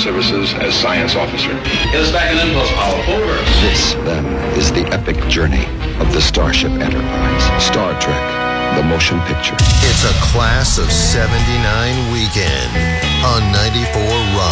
services as science officer. Get us back in impulse power. Over. This, then, is the epic journey of the Starship Enterprise. Star Trek, the motion picture. It's a Class of 79 weekend on 94 Rock.